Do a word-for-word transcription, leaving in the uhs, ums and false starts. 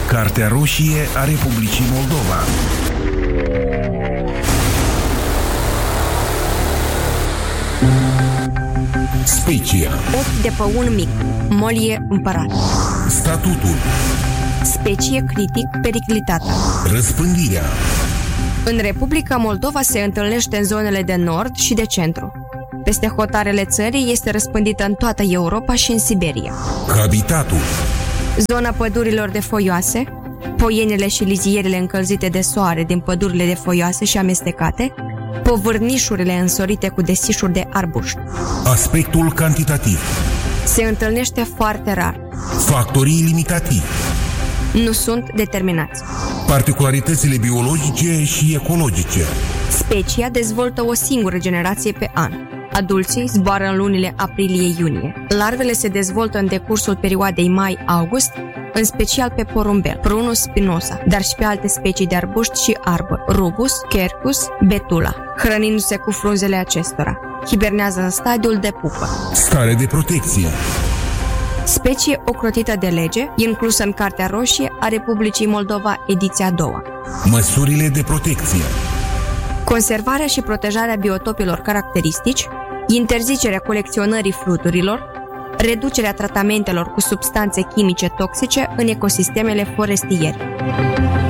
Cartea roșie a Republicii Moldova. Specia. Ochi de păun mic. Molie împărat. Statutul. Specie critic periclitată. Răspândirea. În Republica Moldova se întâlnește în zonele de nord și de centru. Peste hotarele țării este răspândită în toată Europa și în Siberia. Habitatul. Zona pădurilor de foioase, poienele și lizierele încălzite de soare din pădurile de foioase și amestecate, povârnișurile însorite cu desișuri de arbuști. Aspectul cantitativ. Se întâlnește foarte rar. Factorii limitativi. Nu sunt determinați. Particularitățile biologice și ecologice. Specia dezvoltă o singură generație pe an. Adulții zboară în lunile aprilie-iunie. Larvele se dezvoltă în decursul perioadei mai-august, în special pe porumbel, Prunus spinosa, dar și pe alte specii de arbuști și arbori, Rubus, Quercus, Betula, hrănindu-se cu frunzele acestora. Hibernează în stadiul de pupă. Stare de protecție. Specie ocrotită de lege, inclusă în Cartea Roșie a Republicii Moldova, ediția a doua. Măsurile de protecție. Conservarea și protejarea biotopilor caracteristici, interzicerea colecționării fluturilor, reducerea tratamentelor cu substanțe chimice toxice în ecosistemele forestiere.